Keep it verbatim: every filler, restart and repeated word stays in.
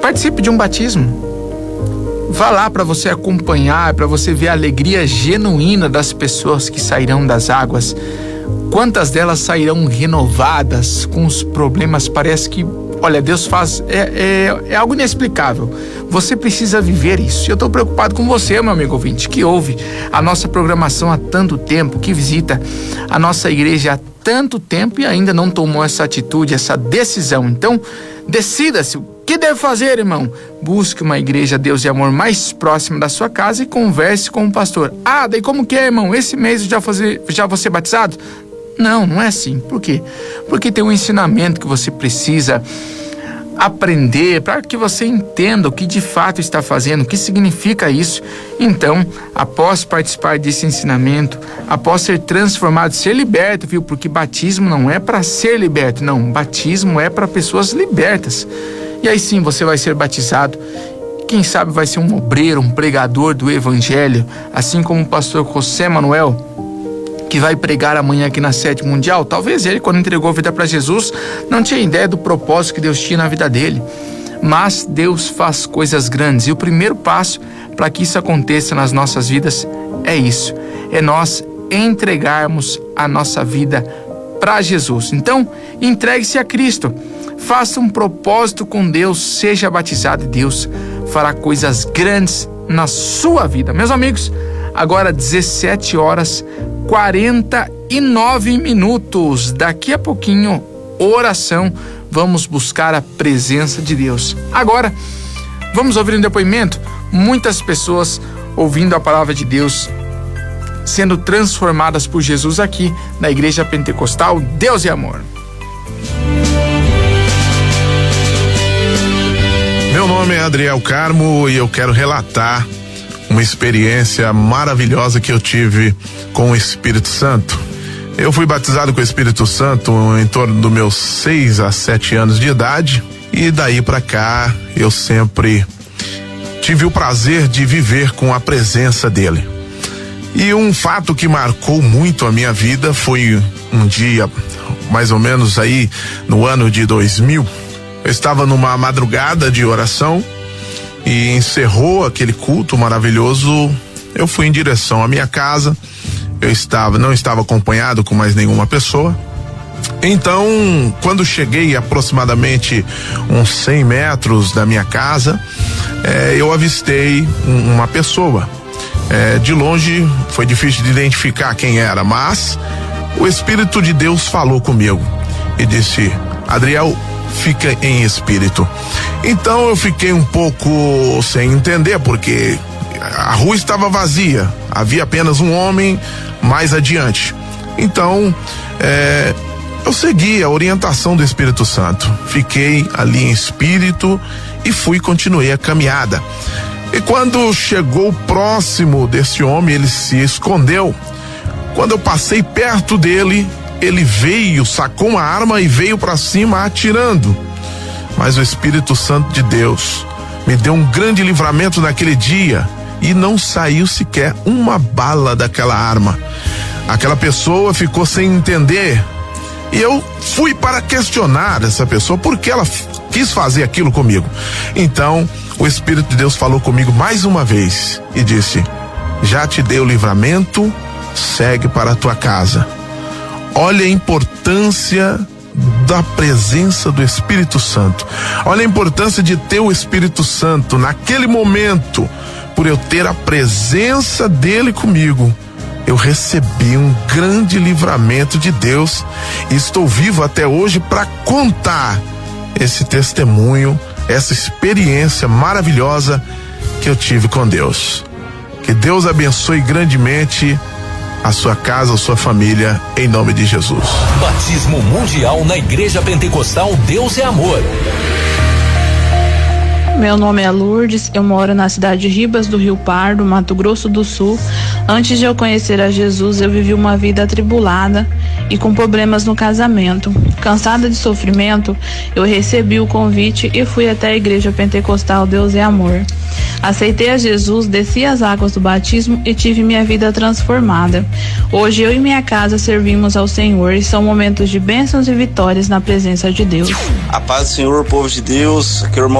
Participe de um batismo. Vá lá para você acompanhar, para você ver a alegria genuína das pessoas que sairão das águas. Quantas delas sairão renovadas, com os problemas, parece que, olha, Deus faz, é, é, é algo inexplicável. Você precisa viver isso. Eu estou preocupado com você, meu amigo ouvinte, que ouve a nossa programação há tanto tempo, que visita a nossa igreja há tanto tempo e ainda não tomou essa atitude, essa decisão. Então, decida-se. O que deve fazer, irmão? Busque uma igreja Deus e Amor mais próxima da sua casa e converse com o pastor. Ah, daí como que é, irmão? Esse mês eu já, fazer, já vou ser batizado? Não, não é assim. Por quê? Porque tem um ensinamento que você precisa aprender para que você entenda o que de fato está fazendo, o que significa isso. Então, após participar desse ensinamento, após ser transformado, ser liberto, viu? Porque batismo não é para ser liberto, não. Batismo é para pessoas libertas. E aí sim você vai ser batizado. Quem sabe vai ser um obreiro, um pregador do evangelho, assim como o pastor José Manuel, que vai pregar amanhã aqui na Sede Mundial. Talvez ele, quando entregou a vida para Jesus, não tinha ideia do propósito que Deus tinha na vida dele. Mas Deus faz coisas grandes e o primeiro passo para que isso aconteça nas nossas vidas é isso. É nós entregarmos a nossa vida para Jesus. Então, entregue-se a Cristo. Faça um propósito com Deus, seja batizado e Deus fará coisas grandes na sua vida. Meus amigos, agora dezessete horas quarenta e nove minutos. Daqui a pouquinho, oração. Vamos buscar a presença de Deus. Agora, vamos ouvir um depoimento. Muitas pessoas ouvindo a palavra de Deus, sendo transformadas por Jesus aqui na Igreja Pentecostal Deus e Amor. Meu nome é Adriel Carmo e eu quero relatar uma experiência maravilhosa que eu tive com o Espírito Santo. Eu fui batizado com o Espírito Santo em torno dos meus seis a sete anos de idade e daí pra cá eu sempre tive o prazer de viver com a presença dele. E um fato que marcou muito a minha vida foi um dia, mais ou menos aí no ano de dois mil, eu estava numa madrugada de oração e encerrou aquele culto maravilhoso. Eu fui em direção à minha casa. Eu estava, não estava acompanhado com mais nenhuma pessoa. Então, quando cheguei aproximadamente uns cem metros da minha casa, eh, eu avistei um, uma pessoa. Eh, de longe foi difícil de identificar quem era, mas o Espírito de Deus falou comigo e disse: Adriel, fica em espírito. Então eu fiquei um pouco sem entender, porque a rua estava vazia, havia apenas um homem mais adiante. Então é, eu segui a orientação do Espírito Santo, fiquei ali em espírito e fui, continuei a caminhada. E quando chegou próximo desse homem, ele se escondeu. Quando eu passei perto dele, ele veio, sacou uma arma e veio para cima atirando. Mas o Espírito Santo de Deus me deu um grande livramento naquele dia e não saiu sequer uma bala daquela arma. Aquela pessoa ficou sem entender e eu fui para questionar essa pessoa por que ela quis fazer aquilo comigo. Então o Espírito de Deus falou comigo mais uma vez e disse: já te dei o livramento, segue para a tua casa. Olha a importância da presença do Espírito Santo. Olha a importância de ter o Espírito Santo naquele momento. Por eu ter a presença dele comigo, eu recebi um grande livramento de Deus e estou vivo até hoje para contar esse testemunho, essa experiência maravilhosa que eu tive com Deus. Que Deus abençoe grandemente a sua casa, a sua família, em nome de Jesus. Batismo Mundial na Igreja Pentecostal Deus é Amor. Meu nome é Lourdes, eu moro na cidade de Ribas do Rio Pardo, Mato Grosso do Sul. Antes de eu conhecer a Jesus, eu vivi uma vida atribulada e com problemas no casamento. Cansada de sofrimento, eu recebi o convite e fui até a Igreja Pentecostal Deus é Amor. Aceitei a Jesus, desci as águas do batismo e tive minha vida transformada. Hoje eu e minha casa servimos ao Senhor e são momentos de bênçãos e vitórias na presença de Deus. A paz do Senhor, povo de Deus, aqui é o irmão